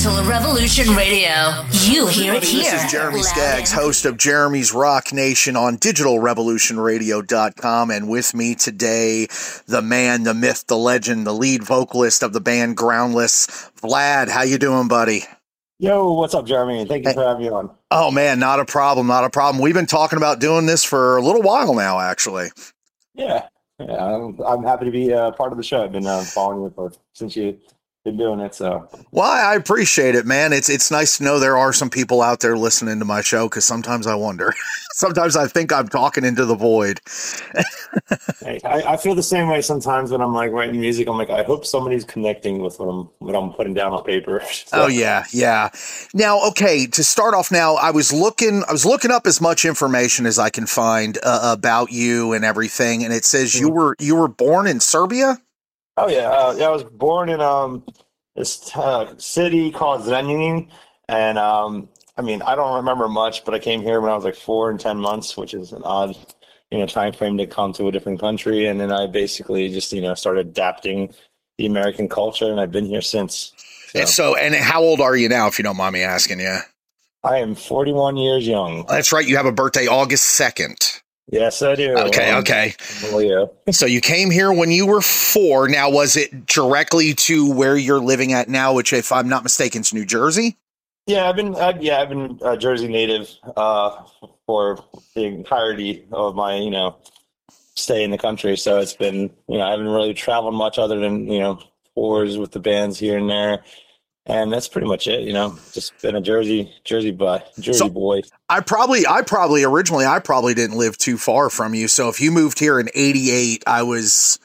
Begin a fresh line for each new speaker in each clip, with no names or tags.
Digital Revolution Radio. You hear it here.
This is Jeremy Skaggs, host of Jeremy's Rock Nation on digitalrevolutionradio.com. And with me today, the man, the myth, the legend, the lead vocalist of the band Groundless, Vlad. How you doing, buddy?
Yo, what's up, Jeremy? Thank you for having me on.
Oh, man, not a problem, not a problem. We've been talking about doing this for a little while now, actually.
Yeah, I'm happy to be part of the show. I've been following you since you've been doing it. So,
well, I appreciate it, man. It's nice to know there are some people out there listening to my show, because sometimes I wonder. Sometimes I think I'm talking into the void.
Hey, I feel the same way sometimes when I'm like writing music. I'm like, I hope somebody's connecting with what I'm putting down on paper. So.
Oh yeah. Now, okay, to start off, now I was looking up as much information as I can find about you and everything, and it says you were born in Serbia.
Oh yeah, I was born in this city called Zrenjanin, and I mean, I don't remember much, but I came here when I was like 4 and 10 months, which is an odd, time frame to come to a different country. And then I basically just, started adapting the American culture, and I've been here since.
And how old are you now, if you don't mind me asking you?
I am 41 years young.
That's right. You have a birthday August 2nd.
Yes, I do.
Okay.
Yeah.
So you came here when you were 4. Now, was it directly to where you're living at now, which, if I'm not mistaken, is New Jersey?
Yeah, I've been a Jersey native for the entirety of my stay in the country. So it's been I haven't really traveled much other than tours with the bands here and there, and that's pretty much it. Just been a Jersey boy. I
probably originally didn't live too far from you. So if you moved here in '88, I was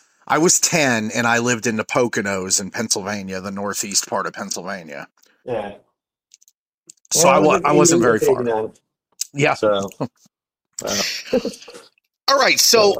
10, and I lived in the Poconos in Pennsylvania, the northeast part of Pennsylvania.
Yeah.
So I wasn't very far. Yeah.
So,
all right. So,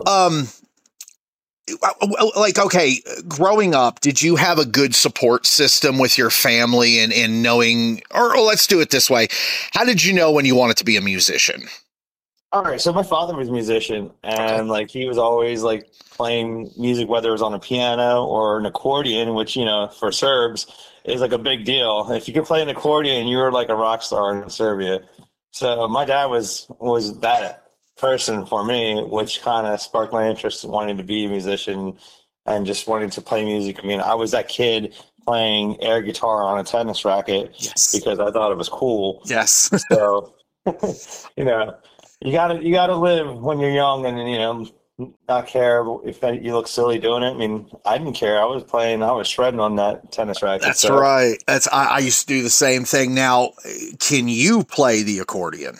okay, growing up, did you have a good support system with your family and knowing, or let's do it this way. How did you know when you wanted to be a musician?
All right. So my father was a musician, and he was always playing music, whether it was on a piano or an accordion, which, for Serbs is a big deal. If you could play an accordion, you were like a rock star in Serbia. So my dad was that person for me, which kind of sparked my interest in wanting to be a musician and just wanting to play music. I mean, I was that kid playing air guitar on a tennis racket because I thought it was cool.
Yes.
So, you gotta live when you're young and, not care if you look silly doing it. I mean, I didn't care. I was shredding on that tennis racket.
That's right. I used to do the same thing. Now, can you play the accordion?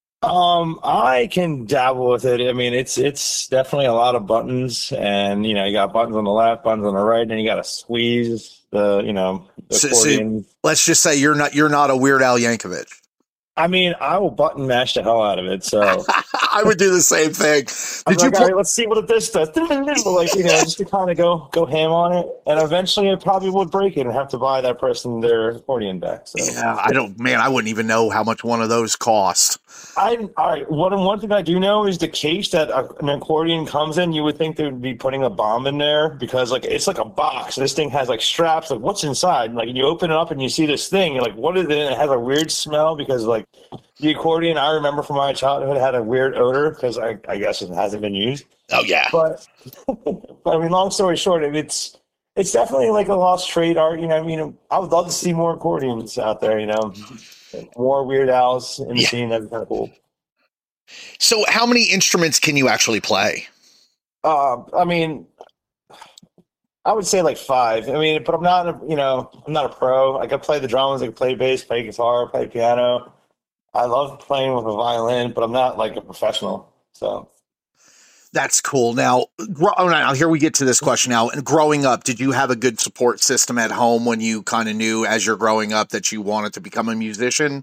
I can dabble with it. I mean, it's definitely a lot of buttons, and you got buttons on the left, buttons on the right, and you got to squeeze the accordion.
So let's just say you're not a Weird Al Yankovic.
I mean, I will button mash the hell out of it. So
I would do the same thing.
All right, let's see what this does. Just to kind of go ham on it, and eventually it probably would break it and have to buy that person their accordion back. So
yeah, I wouldn't even know how much one of those cost.
All right. One thing I do know is the case that an accordion comes in. You would think they would be putting a bomb in there because it's like a box. This thing has straps. What's inside? You open it up and you see this thing. You're like, what is it? And it has a weird smell because the accordion I remember from my childhood had a weird odor because I guess it hasn't been used.
Oh yeah.
But I mean, long story short, it's definitely a lost trade art. I would love to see more accordions out there. More Weird Al's in the scene. That'd be kind of cool.
So how many instruments can you actually play?
I mean, I would say 5. I mean, but I'm not a pro. I can play the drums, I can play bass, play guitar, play piano. I love playing with a violin, but I'm not a professional. So
that's cool. Now here we get to this question now. And growing up, did you have a good support system at home when you kind of knew as you're growing up that you wanted to become a musician?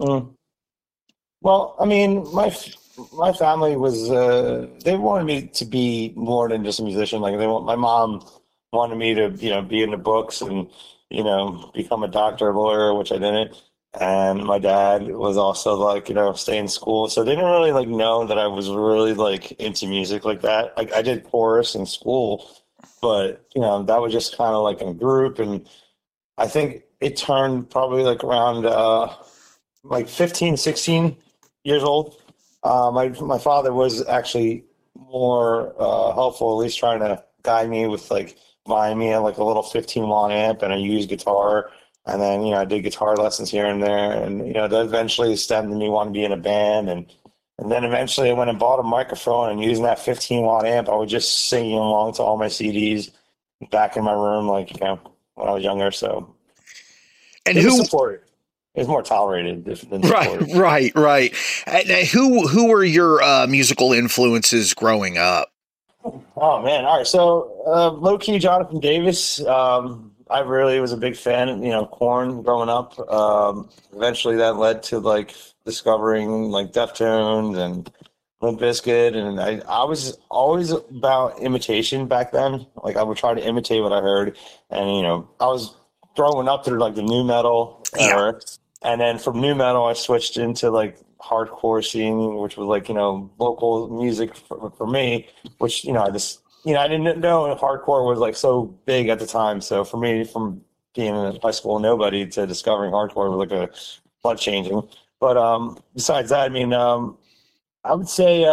Well, I mean, my family was they wanted me to be more than just a musician. My mom wanted me to be in the books and become a doctor or lawyer, which I didn't. And my dad was also stay in school. So they didn't really know that I was really into music like that. I did chorus in school, but that was just kind of in a group. And I think it turned probably like around like 15, 16 years old. My father was actually more helpful, at least trying to guide me with like buying me like a little 15 watt amp and a used guitar. And then, I did guitar lessons here and there. And, that eventually stemmed to me wanting to be in a band. And then eventually I went and bought a microphone, and using that 15 watt amp, I was just singing along to all my CDs back in my room, like, when I was younger. So
And
it was
who?
supported. It was more tolerated than
Right,
supported.
right. And who were your musical influences growing up?
Oh man! All right, so low key, Jonathan Davis. I really was a big fan of Korn growing up. Eventually, that led to like discovering like Deftones and Limp Bizkit, and I was always about imitation back then. Like I would try to imitate what I heard, and I was growing up through like the new metal era, and then from new metal I switched into like hardcore scene, which was like local music for me, which I just I didn't know hardcore was like so big at the time. So for me, from being in high school nobody to discovering hardcore was like a blood changing. But besides that, I mean, I would say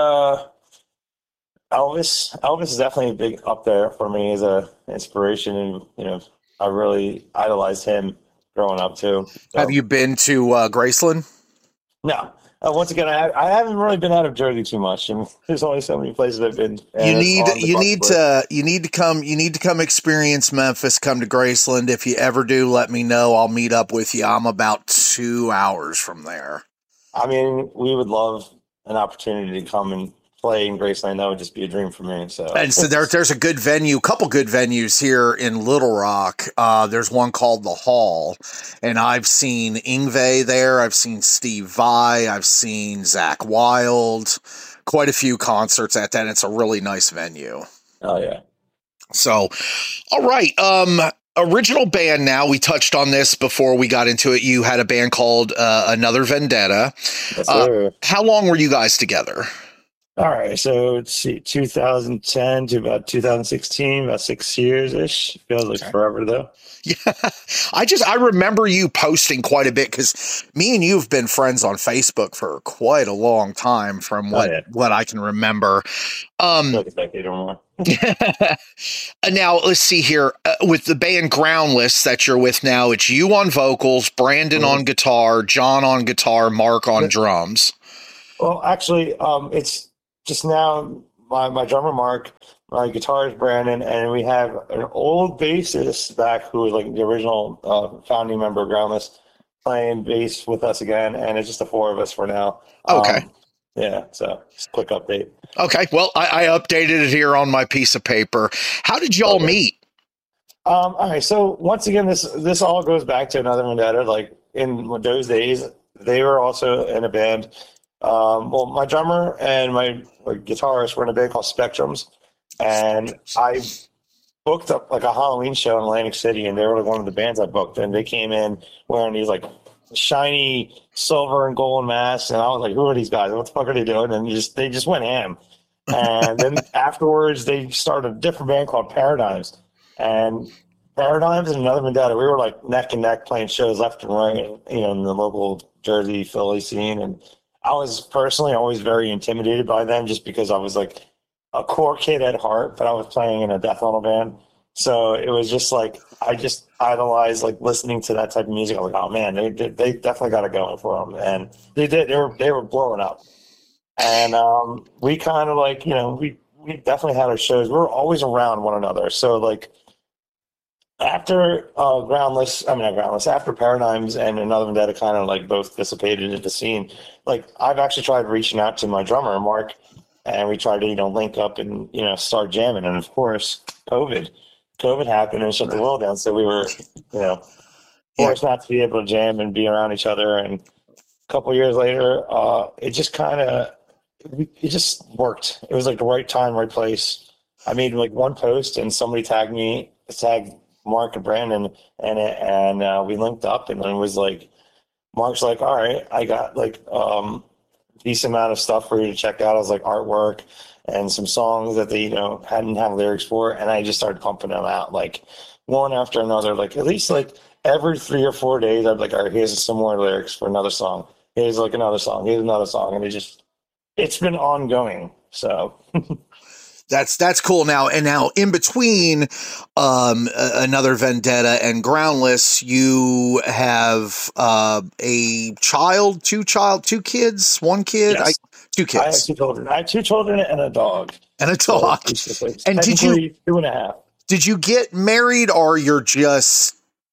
Elvis. Elvis is definitely big up there for me as a inspiration, and I really idolized him growing up too. So,
Have you been to Graceland?
no. Once again, I haven't really been out of Jersey too much, and there's only so many places I've been.
You need to come experience Memphis. Come to Graceland. If you ever do, let me know. I'll meet up with you. I'm about 2 hours from there.
I mean, we would love an opportunity to come and play in Graceland. That would just be a dream for me. So
there's a good venue, couple good venues here in Little Rock. There's one called The Hall, and I've seen Yngwie there. I've seen Steve Vai. I've seen Zakk Wylde. Quite a few concerts at that. It's a really nice venue.
Oh yeah.
So, all right. Original band. Now we touched on this before we got into it. You had a band called Another Vendetta.
Yes, sir.
How long were you guys together?
All right, so let's see, 2010 to about 2016, about 6 years ish. Feels like forever though.
Yeah, I remember you posting quite a bit because me and you have been friends on Facebook for quite a long time, from what I can remember.
Like a decade or more.
Now let's see here with the band Groundless that you're with now. It's you on vocals, Brandon on guitar, John on guitar, Mark on drums.
Well, actually, it's just now my drummer Mark, my guitarist Brandon, and we have an old bassist back who was like the original founding member of Groundless playing bass with us again, and it's just the four of us for now.
Okay.
Yeah, so just a quick update.
Okay, well, I updated it here on my piece of paper. How did y'all meet?
All right, so once again, this all goes back to Another Vendetta. Like in those days, they were also in a band. Well, my drummer and my guitarist were in a band called Spectrums, and I booked up like a Halloween show in Atlantic City, and they were like one of the bands I booked, and they came in wearing these like shiny silver and gold masks, and I was like, who are these guys? What the fuck are they doing? And they just went ham. And then afterwards, they started a different band called Paradigms, and Paradigms and Another Vendetta, we were like neck and neck playing shows left and right, in the local Jersey, Philly scene, and I was personally always very intimidated by them just because I was like a core kid at heart, but I was playing in a death metal band. So it was just like, I just idolized like listening to that type of music. I was like, oh man, they definitely got it going for them. And they did, they were blowing up. And we kind of like, we definitely had our shows. We were always around one another. So like after after Paradigms and Another Vendetta kind of like both dissipated into the scene, like I've actually tried reaching out to my drummer Mark, and we tried to link up and start jamming, and of course COVID happened and shut the world down, so we were forced not to be able to jam and be around each other. And a couple of years later, it just worked. It was like the right time, right place. I made like one post and somebody tagged Mark and Brandon and we linked up, and it was like, Mark's like, all right, I got like decent amount of stuff for you to check out. I was like artwork and some songs that they hadn't had lyrics for, and I just started pumping them out like one after another, like at least like every 3 or 4 days, I'd be like, all right, here's some more lyrics for another song. Here's like another song. Here's another song. And it's been ongoing. So
That's cool. Now in between another Vendetta and Groundless, you have a child, two kids, one kid,
yes,
two
I have
kids,
2 children. I have 2 children and a dog.
and a
So
dog.
it's
And
technically 2.5.
did you get married, or you're just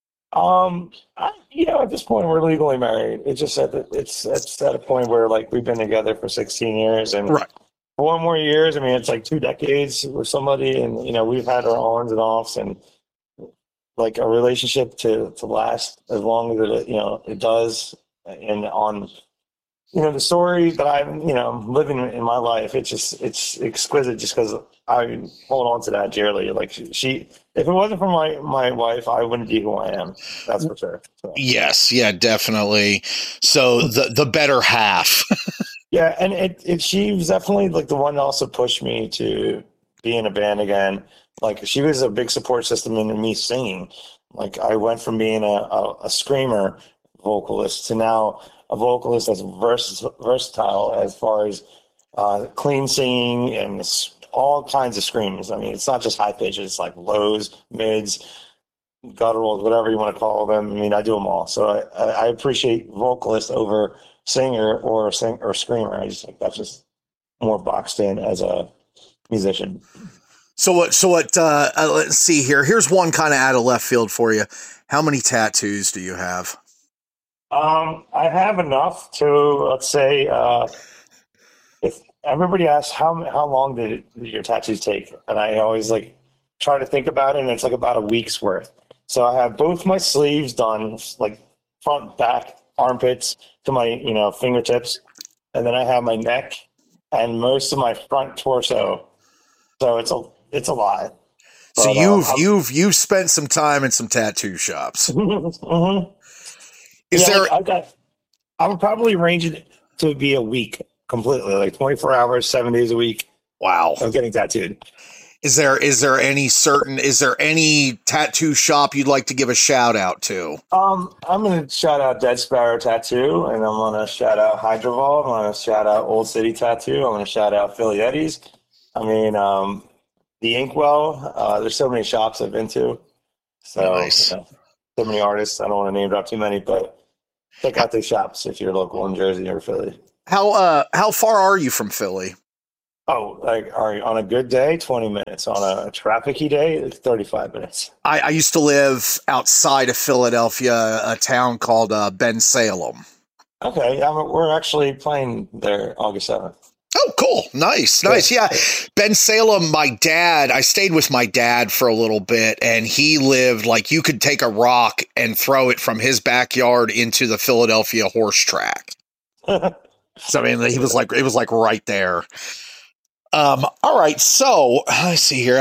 At this point, we're legally married. It's just it's at a point where like we've been together for 16 years, and
right?
4 more years. I mean, it's like 2 decades with somebody, and we've had our ons and offs, and like a relationship to last as long as it does, and on the story that I'm living in my life, it's exquisite just because I hold on to that dearly. Like she, if it wasn't for my wife, I wouldn't be who I am. That's for sure. So.
Yes, yeah, definitely. So the better half.
Yeah, and she was definitely like the one that also pushed me to be in a band again. Like she was a big support system in me singing. Like I went from being a screamer vocalist to now a vocalist that's versatile as far as clean singing and all kinds of screams. I mean, it's not just high pitches; it's like lows, mids, gutturals, whatever you want to call them. I mean, I do them all. So I appreciate vocalist over singer or screamer. I just think that's just more boxed in as a musician.
So what? Let's see here. Here's one kind of out of left field for you. How many tattoos do you have?
I have enough to, let's say, if everybody asks how long did your tattoos take, and I always like try to think about it, and it's like about a week's worth. So I have both my sleeves done, like front, back, armpits to my fingertips, and then I have my neck and most of my front torso. So it's a lot.
So
But,
you've spent some time in some tattoo shops.
mm-hmm.
Is there?
I would probably range it to be a week completely, like 24 hours, 7 days a week.
Wow.
Of getting tattooed.
Is there any tattoo shop you'd like to give a shout out to?
I'm gonna shout out Dead Sparrow Tattoo, and I'm gonna shout out Hydrovolve. I'm gonna shout out Old City Tattoo. I'm gonna shout out Philly Eddie's. I mean, the Inkwell. There's so many shops I've been to. So
nice.
So many artists. I don't want to name drop too many, but check out these shops if you're local in Jersey or Philly.
How far are you from Philly?
Oh, like on a good day, 20 minutes. On a trafficy day, it's 35 minutes.
I used to live outside of Philadelphia, a town called Bensalem.
Okay, we're actually playing there August 7th.
Oh, cool. Nice. Yeah. Bensalem, I stayed with my dad for a little bit, and he lived like you could take a rock and throw it from his backyard into the Philadelphia horse track. So, I mean, it was like right there. All right. So let's see here.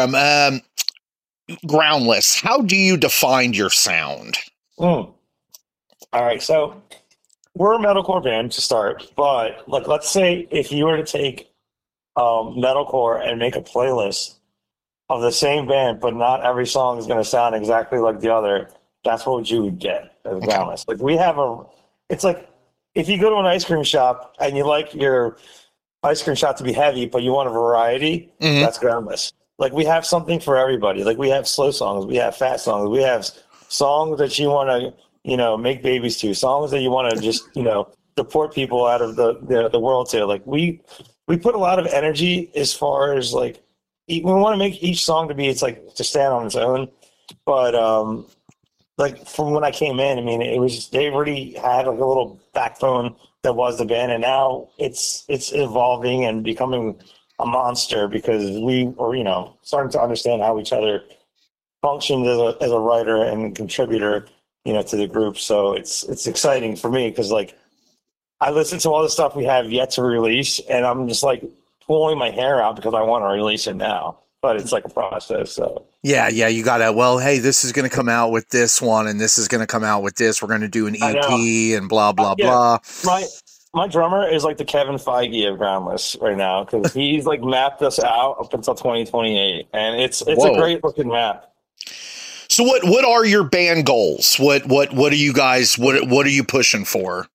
Groundless. How do you define your sound?
All right. So we're a metalcore band to start, but let's say if you were to take metalcore and make a playlist of the same band, but not every song is going to sound exactly like the other, that's what you would get as Groundless. Like we have it's like if you go to an ice cream shop and you like your ice cream shop to be heavy, but you want a variety, that's Groundless. Like we have something for everybody. Like we have slow songs, we have fast songs, we have songs that you want to, make babies to, songs that you want to just, deport people out of the world to. Like we put a lot of energy as far as like we want to make each song it's like to stand on its own. But like from when I came in, I mean, it was they already had like a little backbone that was the band, and now it's evolving and becoming a monster because we are starting to understand how each other functions as a writer and contributor to the group. So it's exciting for me because like I listen to all the stuff we have yet to release, and I'm just like pulling my hair out because I want to release it now. But it's like a process. So yeah,
you gotta. Well, hey, this is gonna come out with this one, and this is gonna come out with this. We're gonna do an EP and blah blah blah.
My drummer is like the Kevin Feige of Groundless right now because he's like mapped us out up until 2028, and it's a great looking map.
So what are your band goals? What are you guys, what are you pushing for?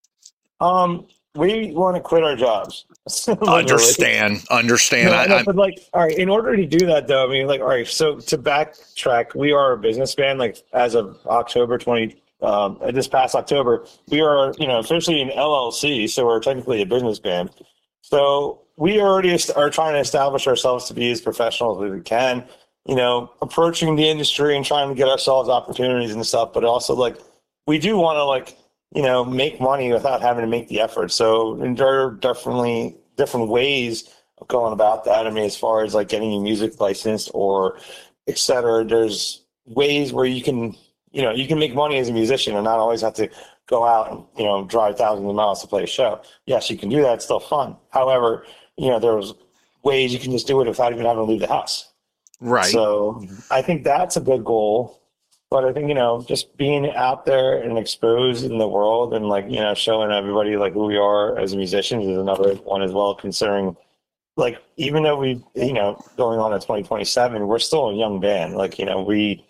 We want to quit our jobs. Literally.
Understand.
No, but like, all right, in order to do that though, I mean, like, all right, so to backtrack, we are a business band, like as of October 20, this past October, we are, officially an LLC. So we're technically a business band. So we already are trying to establish ourselves to be as professional as we can, approaching the industry and trying to get ourselves opportunities and stuff. But also like, we do want to like, make money without having to make the effort. So there are definitely different ways of going about that. I mean, as far as like getting your music licensed or et cetera, there's ways where you can make money as a musician and not always have to go out and, drive thousands of miles to play a show. Yes, you can do that. It's still fun. However, there's ways you can just do it without even having to leave the house.
Right.
So I think that's a good goal. But I think, just being out there and exposed in the world and like, showing everybody like who we are as musicians is another one as well, considering like, even though we, going on to 2027, we're still a young band. Like, they've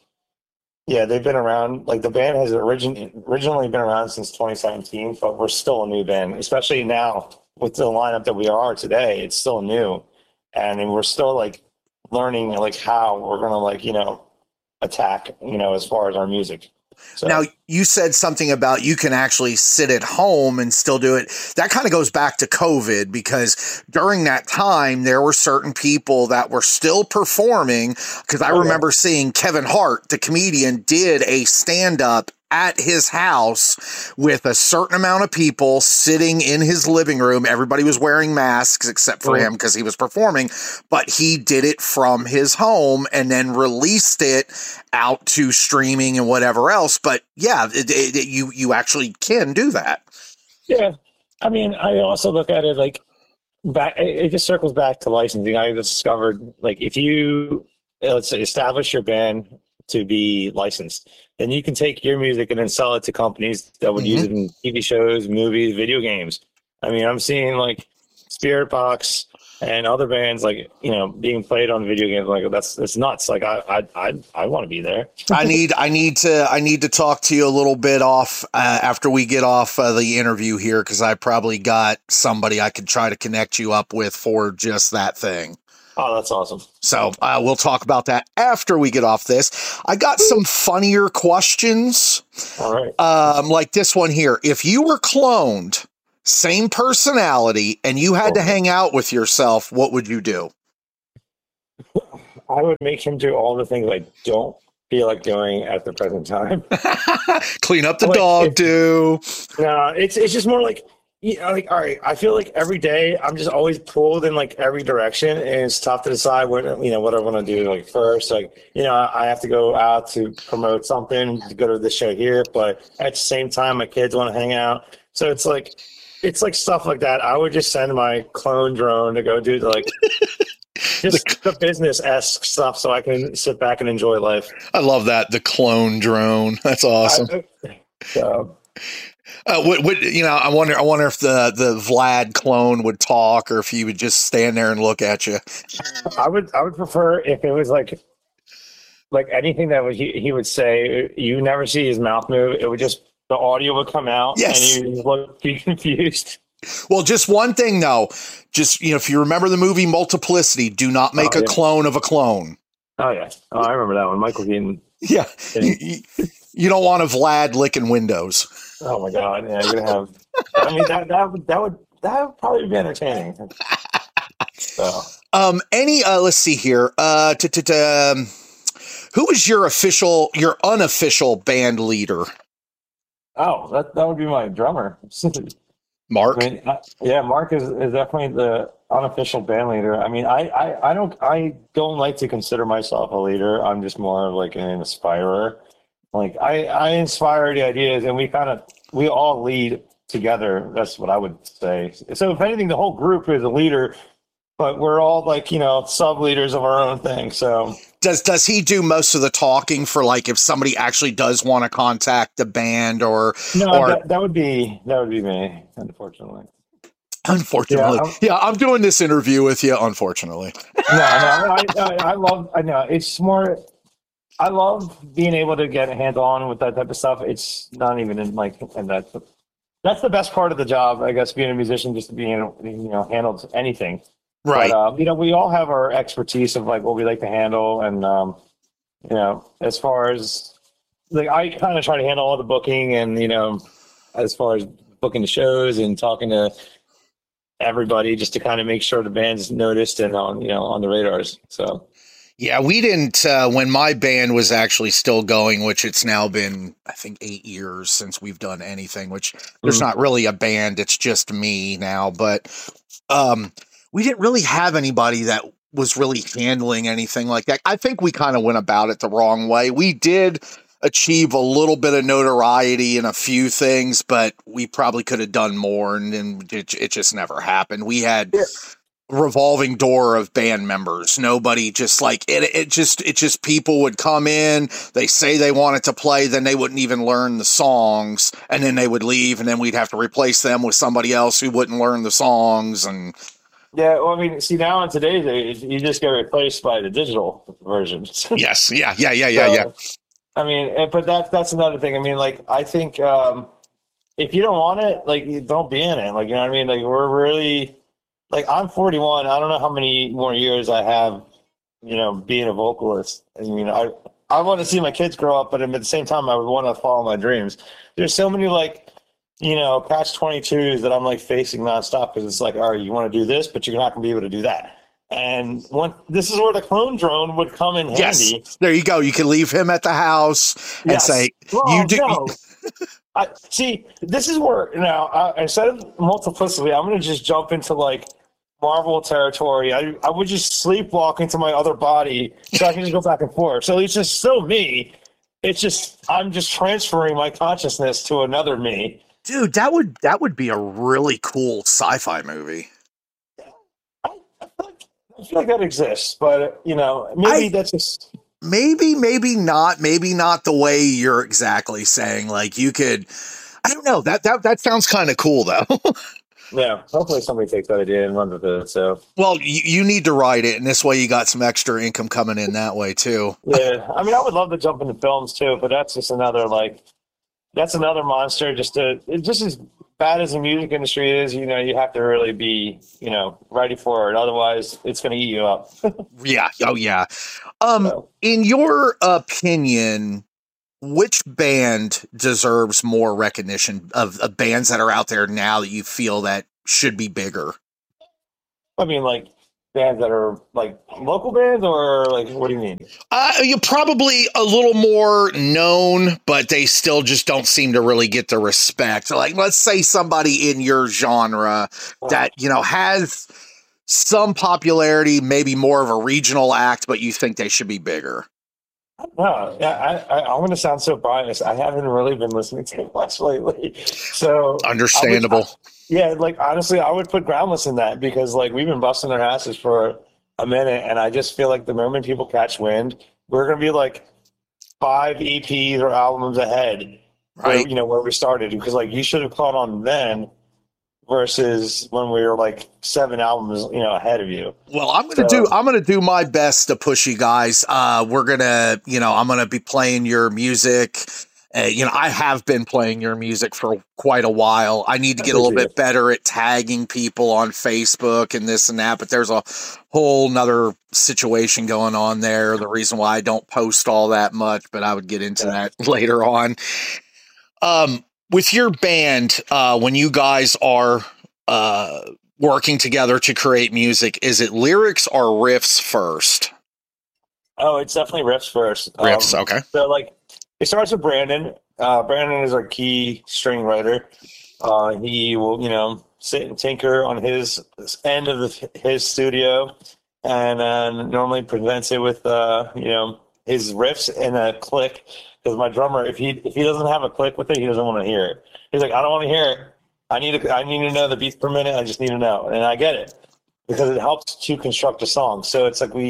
been around, like the band has originally been around since 2017, but we're still a new band, especially now with the lineup that we are today. It's still new. And we're still like learning like how we're going to like, attack, as far as our music. So.
Now, you said something about you can actually sit at home and still do it. That kind of goes back to COVID, because during that time, there were certain people that were still performing, because I remember seeing Kevin Hart, the comedian, did a stand-up at his house with a certain amount of people sitting in his living room. Everybody was wearing masks except for him because he was performing, but he did it from his home and then released it out to streaming and whatever else. But yeah, you actually can do that.
Yeah. I mean, I also look at it like it just circles back to licensing. I discovered like if you, let's say, establish your band to be licensed, then you can take your music and then sell it to companies that would use it in TV shows, movies, video games. I mean, I'm seeing like Spirit Box and other bands like, being played on video games. Like that's nuts. Like I want to be there.
I need to talk to you a little bit off after we get off the interview here, because I probably got somebody I could try to connect you up with for just that thing.
Oh, that's awesome.
So we'll talk about that after we get off this. I got some funnier questions.
All right.
Like this one here. If you were cloned, same personality, and you had to hang out with yourself, what would you do?
I would make him do all the things I don't feel like doing at the present time.
Clean up the dog, do.
No, it's just more like, like, all right, I feel like every day I'm just always pulled in like every direction, and it's tough to decide what I want to do like first. Like, I have to go out to promote something, to go to the show here, but at the same time, my kids want to hang out. So it's like stuff like that. I would just send my clone drone to go do like just the business-esque stuff so I can sit back and enjoy life.
I love that. The clone drone. That's awesome. I wonder if the Vlad clone would talk, or if he would just stand there and look at you.
I would prefer if it was like anything that he would say. You never see his mouth move. It would just, the audio would come out,
yes,
and you would be confused.
Well, just one thing though, just if you remember the movie Multiplicity, do not make a clone of a clone.
Oh yeah, I remember that one. Michael Keaton.
Yeah, you don't want a Vlad licking windows.
Oh my God! Yeah, you're gonna have. I mean, that would probably be entertaining. So,
let's see here. Who was your unofficial band leader?
Oh, that would be my drummer,
Mark.
I mean, Mark is definitely the unofficial band leader. I mean, I don't like to consider myself a leader. I'm just more of like an inspirer. Like I inspire the ideas, and we all lead together. That's what I would say. So if anything, the whole group is a leader, but we're all like, sub leaders of our own thing. So
does he do most of the talking for like if somebody actually does want to contact the band or
that would be me, unfortunately.
Unfortunately, I'm doing this interview with you. Unfortunately,
I know it's more. I love being able to get hands on with that type of stuff. It's not even in like, and that's the best part of the job, I guess, being a musician, just to be, handle anything.
Right.
But, we all have our expertise of like what we like to handle. And, as far as like, I kind of try to handle all the booking and, as far as booking the shows and talking to everybody just to kind of make sure the band's noticed and on the radars. So.
Yeah, we didn't, when my band was actually still going, which it's now been, I think, 8 years since we've done anything, which there's not really a band. It's just me now. But we didn't really have anybody that was really handling anything like that. I think we kind of went about it the wrong way. We did achieve a little bit of notoriety in a few things, but we probably could have done more, and it just never happened. We had... revolving door of band members. Nobody just like it just people would come in, they say they wanted to play, then they wouldn't even learn the songs, and then they would leave, and then we'd have to replace them with somebody else who wouldn't learn the songs. And
yeah, well, I mean, see, now in today's age, you just get replaced by the digital versions.
Yes, yeah.
I mean, but that's another thing. I mean, like, I think if you don't want it, like, you don't be in it. Like, you know what I mean? Like, we're really... Like, I'm 41. I don't know how many more years I have, being a vocalist. And, I want to see my kids grow up, but at the same time, I would want to follow my dreams. There's so many, like, catch-22s that I'm, like, facing nonstop because it's like, all right, you want to do this, but you're not going to be able to do that. And this is where the clone drone would come in handy.
Yes, there you go. You can leave him at the house and say, you do... No.
See, this is where, instead of multiplicity, I'm going to just jump into, like, Marvel territory. I would just sleepwalk into my other body so I can just go back and forth. So it's just still me. It's just I'm just transferring my consciousness to another me.
Dude, that would be a really cool sci-fi movie.
I feel like that exists, but maybe that's just
maybe not the way you're exactly saying. Like you could, I don't know. That sounds kind of cool though.
Yeah, hopefully somebody takes that idea and runs with it. So,
well, you need to write it, and this way you got some extra income coming in that way too.
Yeah, I mean, I would love to jump into films too, but that's just another monster. Just as bad as the music industry is, you have to really be, ready for it. Otherwise, it's going to eat you up.
Yeah. Oh, yeah. In your opinion, which band deserves more recognition of bands that are out there now that you feel that should be bigger?
I mean, like bands that are like local bands, or like, what do you mean?
You're probably a little more known, but they still just don't seem to really get the respect. Like, let's say somebody in your genre that, has some popularity, maybe more of a regional act, but you think they should be bigger.
No, yeah, I'm going to sound so biased. I haven't really been listening to much lately, so
understandable.
Like honestly, I would put Groundless in that because like we've been busting their asses for a minute, and I just feel like the moment people catch wind, we're going to be like 5 EPs or albums ahead,
right?
Where we started, because like you should have caught on then. Versus when we were like 7 albums, ahead of you.
Well, I'm gonna do my best to push you guys. We're gonna, I'm gonna be playing your music. I have been playing your music for quite a while. I need to get a little bit better at tagging people on Facebook and this and that, but there's a whole nother situation going on there. The reason why I don't post all that much, but I would get into that later on. With your band, when you guys are working together to create music, is it lyrics or riffs first?
Oh, it's definitely riffs first.
Riffs, okay.
So, like, it starts with Brandon. Brandon is our key string writer. He will, sit and tinker on his end of his studio, and normally presents it with, his riffs and a click. Because my drummer, if he doesn't have a click with it, he doesn't want to hear it. He's like, I don't want to hear it. I need to know the beats per minute. I just need to know, and I get it because it helps to construct a song. So it's like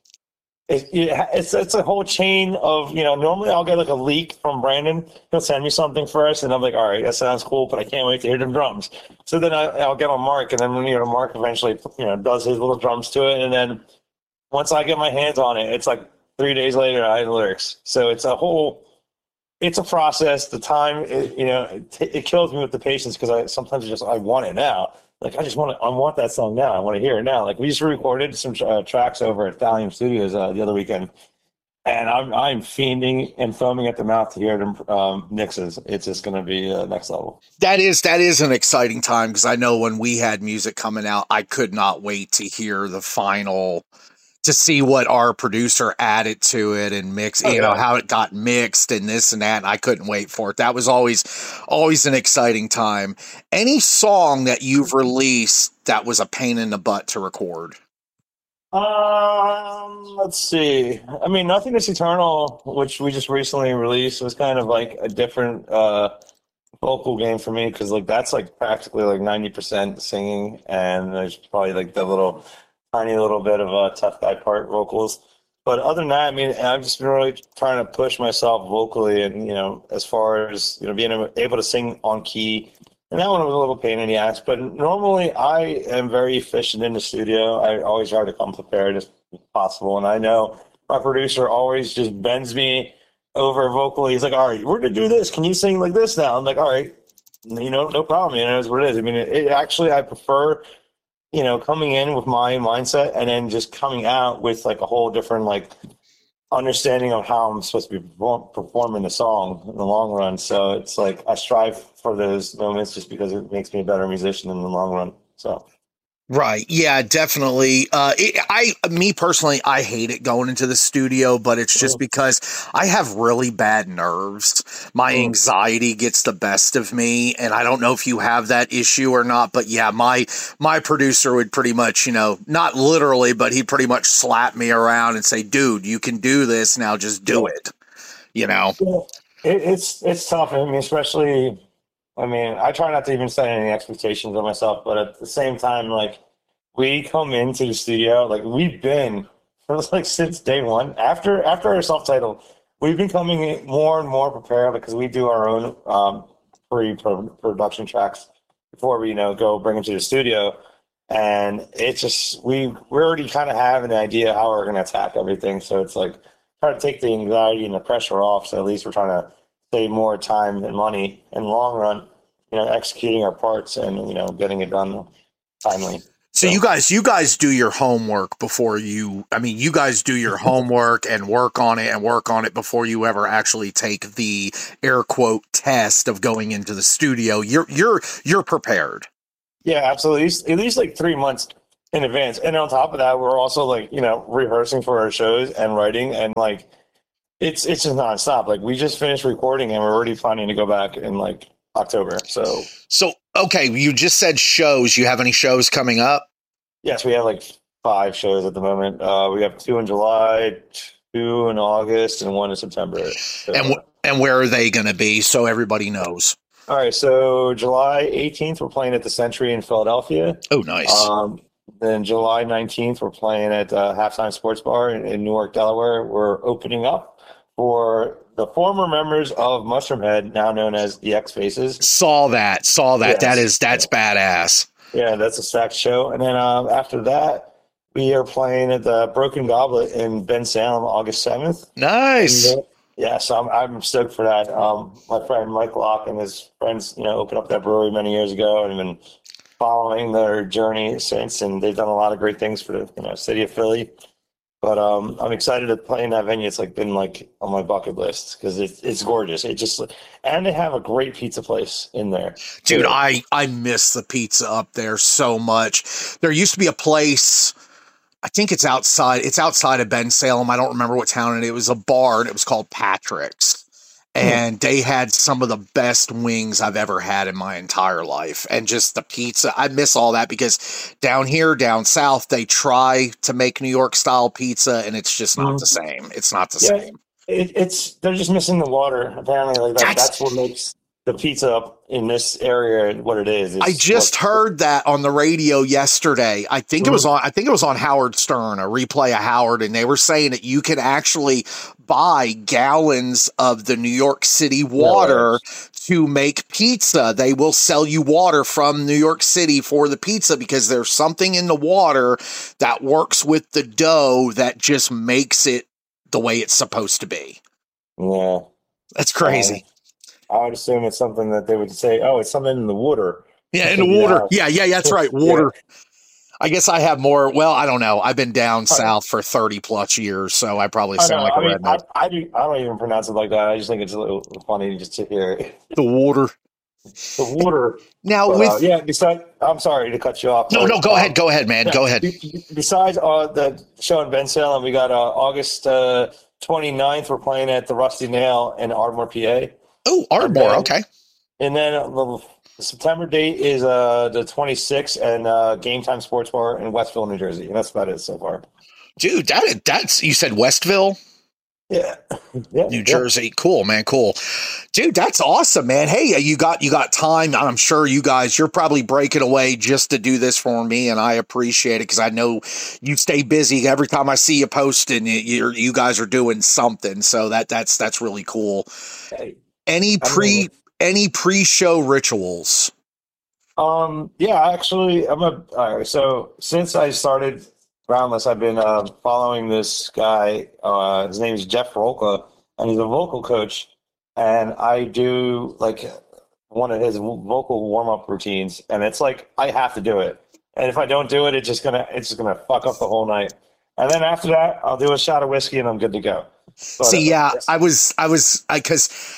it's a whole chain of Normally I'll get like a leak from Brandon. He'll send me something first, and I'm like, all right, that sounds cool, but I can't wait to hear them drums. So then I'll get on Mark, and then Mark eventually does his little drums to it, and then once I get my hands on it, it's like 3 days later, I had lyrics. So it's a process. The time, it kills me with the patience because I want it now. Like I want that song now. I want to hear it now. Like we just recorded some tracks over at Thallium Studios the other weekend, and I'm fiending and foaming at the mouth to hear them mixes. It's just going to be next level.
That is an exciting time because I know when we had music coming out, I could not wait to hear the final, to see what our producer added to it and mix, how it got mixed and this and that. And I couldn't wait for it. That was always an exciting time. Any song that you've released that was a pain in the butt to record?
Let's see. I mean, Nothing Is Eternal, which we just recently released, was kind of like a different vocal game for me because like that's like practically like 90% singing, and there's probably like the tiny little bit of a tough guy part vocals. But other than that, I mean, I've just been really trying to push myself vocally, and as far as being able to sing on key. And that one was a little pain in the ass. But normally, I am very efficient in the studio. I always try to come prepared as possible, and I know my producer always just bends me over vocally. He's like, "All right, we're gonna do this. Can you sing like this now?" I'm like, "All right, no problem. It is what it is." I mean, actually, I prefer coming in with my mindset and then just coming out with like a whole different like understanding of how I'm supposed to be performing the song in the long run. So it's like I strive for those moments just because it makes me a better musician in the long run. So.
Right. Yeah, definitely. Me personally, I hate it going into the studio, but it's just because I have really bad nerves. My anxiety gets the best of me, and I don't know if you have that issue or not, but yeah, my producer would pretty much, not literally, but he'd pretty much slap me around and say, "Dude, you can do this now, just do it."
It's tough. I mean, especially I try not to even set any expectations of myself, but at the same time, like we come into the studio, like we've been for like since day one. After our self-titled, we've been coming in more and more prepared because we do our own pre-production tracks before we go bring them to the studio, and it's just we already kind of have an idea how we're going to attack everything. So it's like try to take the anxiety and the pressure off. So at least we're trying to save more time and money in the long run, executing our parts and, getting it done timely.
So you guys do your homework before you guys do your homework and work on it before you ever actually take the air quote test of going into the studio. You're prepared. Yeah,
absolutely. At least like 3 months in advance. And on top of that, we're also like, rehearsing for our shows and writing, and like, it's just nonstop. Like we just finished recording and we're already planning to go back in like October. So
okay, you just said shows. You have any shows coming up?
Yes, we have like 5 shows at the moment. We have 2 in July, 2 in August, and 1 in September. So,
and where are they going to be so everybody knows?
All right, so July 18th, we're playing at the Century in Philadelphia.
Oh, nice.
Then July 19th, we're playing at Halftime Sports Bar in Newark, Delaware. We're opening up for the former members of Mushroomhead, now known as the X Faces.
Saw that.
Yes.
That's badass.
Yeah, that's a stacked show. And then after that, we are playing at the Broken Goblet in Bensalem, August 7th.
Nice.
So I'm stoked for that. My friend Mike Locke and his friends, opened up that brewery many years ago, and have been following their journey since, and they've done a lot of great things for the city of Philly. But I'm excited to play in that venue. It's like been like on my bucket list because it's gorgeous. And they have a great pizza place in there.
Dude, I miss the pizza up there so much. There used to be a place, I think it's outside of Bensalem. I don't remember what town it was. A bar, and it was called Patrick's. And they had some of the best wings I've ever had in my entire life. And just the pizza. I miss all that because down south, they try to make New York style pizza, and it's just not the same. It's not the same.
They're just missing the water. Apparently, like that's what makes the pizza up in this area what it is.
I just heard that on the radio yesterday. I think it was on Howard Stern, a replay of Howard, and they were saying that you can actually buy gallons of the New York City water to make pizza. They will sell you water from New York City for the pizza because there's something in the water that works with the dough that just makes it the way it's supposed to be.
Yeah.
That's crazy.
I would assume it's something that they would say, oh, it's something in the water.
Yeah, in the water. Yeah, that's right. Water. Yeah. I guess I have more. Well, I don't know. I've been down south for 30 plus years, so I probably sound like a redneck.
I don't even pronounce it like that. I just think it's a little funny just to hear it.
The water.
The water.
Now,
besides, I'm sorry to cut you off.
No, go ahead, man. Go ahead.
Besides the show in Bensalem, we got August 29th. We're playing at the Rusty Nail in Ardmore, PA.
Oh, Ardmore, okay.
And then the September date is the 26th and Game Time Sports Bar in Westville, New Jersey. And that's about it so far.
Dude, that's you said Westville?
Yeah.
New Jersey. Cool, man. Cool. Dude, that's awesome, man. Hey, you got time. I'm sure you're probably breaking away just to do this for me, and I appreciate it because I know you stay busy. Every time I see you posting, you guys are doing something. So that's really cool.
Hey,
any pre-show rituals?
Yeah, actually, all right, so since I started Groundless, I've been following this guy. His name is Jeff Rolka, and he's a vocal coach. And I do like one of his vocal warm up routines, and it's like I have to do it. And if I don't do it, it's just gonna fuck up the whole night. And then after that, I'll do a shot of whiskey, and I'm good to go. But,
because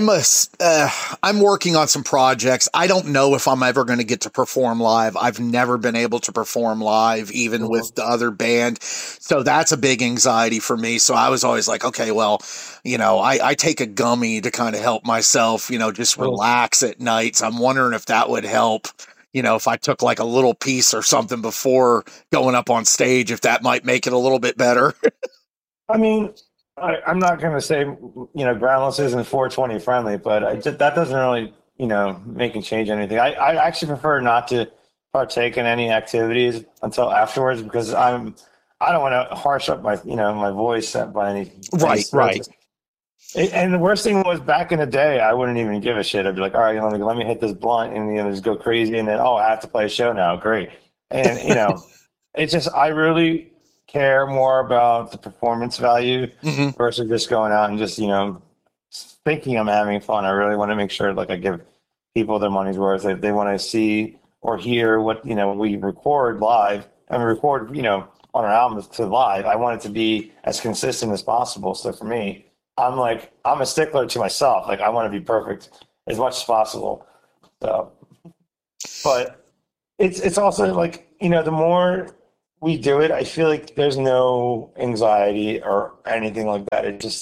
I'm working on some projects. I don't know if I'm ever going to get to perform live. I've never been able to perform live, even with the other band. So that's a big anxiety for me. So I was always like, okay, well, I take a gummy to kind of help myself, just relax at night. So I'm wondering if that would help, if I took like a little piece or something before going up on stage, if that might make it a little bit better.
I mean, I'm not going to say, Groundless isn't 420 friendly, but that doesn't really, make and change anything. I actually prefer not to partake in any activities until afterwards because I don't want to harsh up my, my voice by any.
Right.
And the worst thing was back in the day, I wouldn't even give a shit. I'd be like, all right, let me hit this blunt and just go crazy. And then, I have to play a show now. Great. And, it's just, I really care more about the performance value versus just going out and just thinking I'm having fun. I really want to make sure I give people their money's worth. If they want to see or hear what we record live and we record on our albums to live, I want it to be as consistent as possible. So for me, I'm a stickler to myself. I want to be perfect as much as possible. So, but it's also the more we do it, I feel like there's no anxiety or anything like that. It's just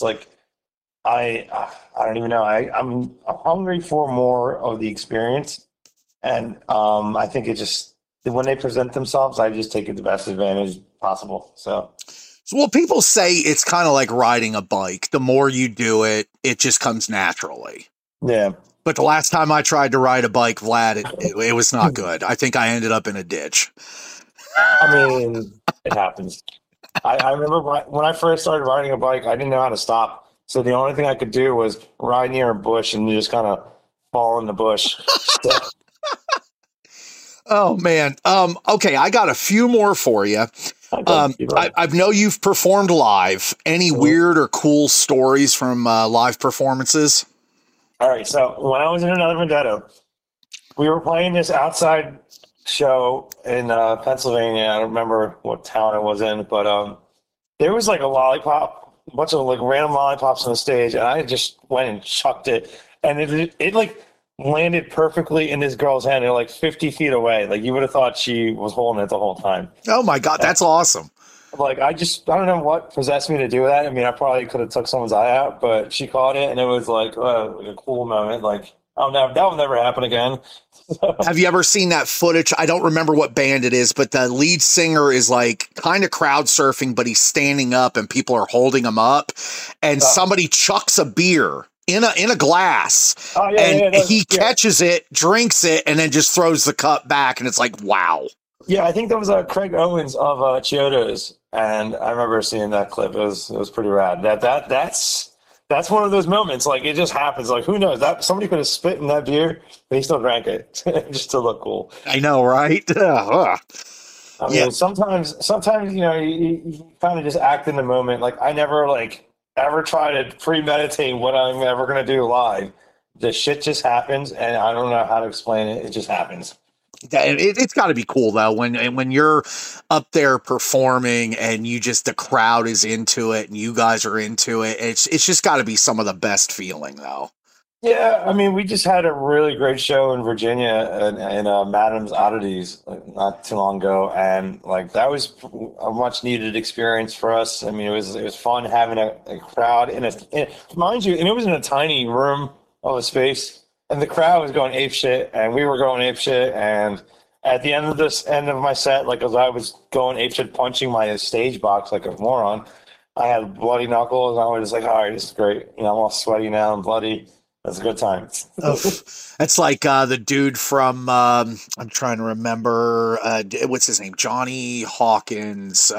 I don't even know. I'm hungry for more of the experience, and I think it just when they present themselves, I just take it the best advantage possible. So,
well, people say it's kind of like riding a bike. The more you do it, it just comes naturally.
Yeah.
But the last time I tried to ride a bike, Vlad, it was not good. I think I ended up in a ditch.
I mean, it happens. I remember when I first started riding a bike, I didn't know how to stop. So the only thing I could do was ride near a bush and just kind of fall in the bush.
Oh, man. Okay, I got a few more for you. I know you've performed live. Any weird or cool stories from live performances?
All right, so when I was in Another Vendetta, we were playing this outside show in Pennsylvania. I don't remember what town it was in, but there was a lollipop, a bunch of random lollipops on the stage, and I just went and chucked it, and it landed perfectly in this girl's hand. They're 50 feet away. You would have thought she was holding it the whole time.
Oh my God, that's awesome.
I don't know what possessed me to do that. I mean, I probably could have took someone's eye out, but she caught it, and it was a cool moment. That will never happen again.
Have you ever seen that footage? I don't remember what band it is, but the lead singer is kind of crowd surfing, but he's standing up and people are holding him up, and somebody chucks a beer in a glass, he catches it, drinks it, and then just throws the cup back, and it's wow.
Yeah, I think that was Craig Owens of Chiodos, and I remember seeing that clip. It was pretty rad. That's one of those moments. It just happens. Who knows? That somebody could have spit in that beer, but he still drank it just to look cool.
I know, right?
I
Yeah.
mean, sometimes you kind of just act in the moment. Like I never like ever try to premeditate what I'm ever gonna do live. The shit just happens, and I don't know how to explain it. It just happens.
It's got to be cool though when you're up there performing and you just the crowd is into it and you guys are into it. It's just got to be some of the best feeling though.
Yeah, I mean, we just had a really great show in Virginia in Madam's Oddities not too long ago, and like that was a much needed experience for us. I mean, it was fun having a crowd mind you, and it was in a tiny room of a space, and the crowd was going ape shit, and we were going ape shit, and at the end of my set, like as I was going ape shit, punching my stage box like a moron, I had bloody knuckles, and I was just like, all right, this is great. I'm all sweaty now and bloody. That's a good time.
That's like the dude from I'm trying to remember what's his name, Johnny Hawkins.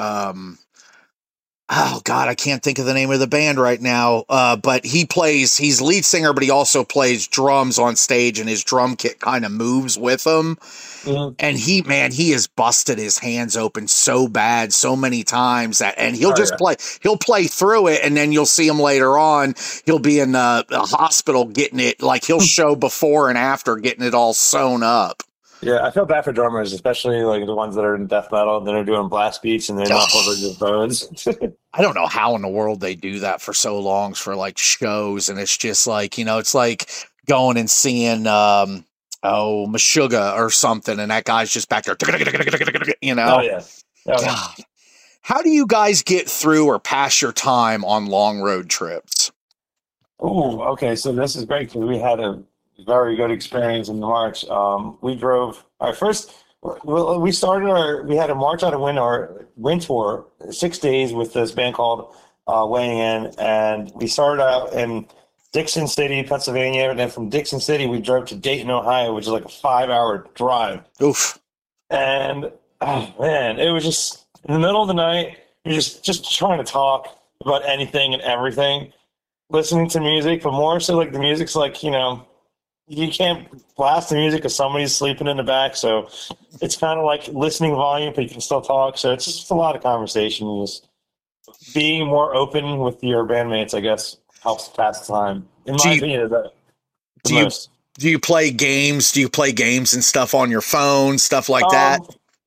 Oh God, I can't think of the name of the band right now. But he's lead singer, but he also plays drums on stage, and his drum kit kind of moves with him. Mm-hmm. And he has busted his hands open so bad so many times and he'll he'll play through it, and then you'll see him later on. He'll be in a hospital getting it, like he'll show before and after getting it all sewn up.
Yeah, I feel bad for drummers, especially like the ones that are in death metal that are doing blast beats and they're not holding their bones.
I don't know how in the world they do that for so long for like shows, and it's just like, it's like going and seeing Meshuggah or something, and that guy's just back there,
Oh yeah.
God. How do you guys get through or pass your time on long road trips?
Oh, okay. So this is great because we had a very good experience in March. We drove our first. We had a March Out of Wind, our wind tour, 6 days with this band called Weighing In, and we started out in Dixon City, Pennsylvania, and then from Dixon City we drove to Dayton, Ohio, which is like a 5-hour drive.
Oof!
And oh man, it was just in the middle of the night. You're just trying to talk about anything and everything, listening to music, but more so like the music's like you can't blast the music because somebody's sleeping in the back, so it's kind of like listening volume, but you can still talk. So it's just a lot of conversation. Just being more open with your bandmates, I guess, helps pass the time. In my opinion,
do you play games? Do you play games and stuff on your phone, stuff like that?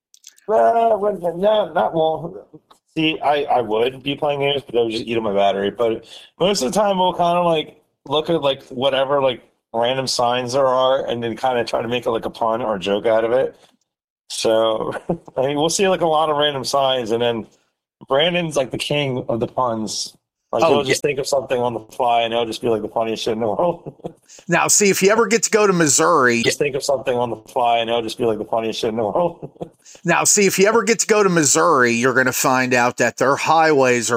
See, I would be playing games, but that would just eat up my battery. But most of the time, we'll kind of like look at like whatever like random signs there are, and then kind of try to make it like a pun or a joke out of it. So I mean, we'll see like a lot of random signs, and then Brandon's like the king of the puns. Like he'll just think of something on the fly, and it'll just be like the funniest shit in the world.
Now, see, if you ever get to go to Missouri,
just think of something on the fly, and it'll just be like the funniest shit in the world.
Now, see, if you ever get to go to Missouri, you're going to find out that their highways are